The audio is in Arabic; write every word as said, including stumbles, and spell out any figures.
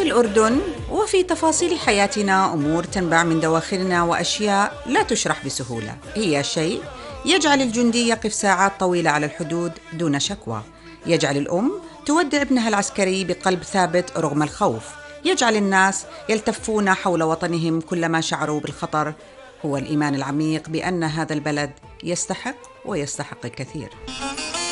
في الأردن وفي تفاصيل حياتنا أمور تنبع من دواخلنا وأشياء لا تشرح بسهولة. هي شيء يجعل الجندي يقف ساعات طويلة على الحدود دون شكوى، يجعل الأم تودع ابنها العسكري بقلب ثابت رغم الخوف، يجعل الناس يلتفون حول وطنهم كلما شعروا بالخطر. هو الإيمان العميق بأن هذا البلد يستحق ويستحق الكثير.